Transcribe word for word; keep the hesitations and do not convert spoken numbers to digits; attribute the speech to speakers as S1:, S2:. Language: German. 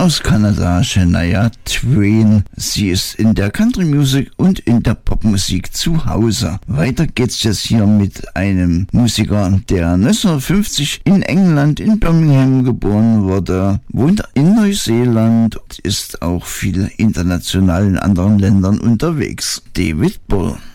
S1: aus Kanada, Shania Twain. Sie ist in der Country Music und in der Popmusik zu Hause. Weiter geht's jetzt hier mit einem Musiker, der neunzehnhundertfünfzig in England in Birmingham geboren wurde, wohnt in Neuseeland und ist auch viel international in anderen Ländern unterwegs. David Bull.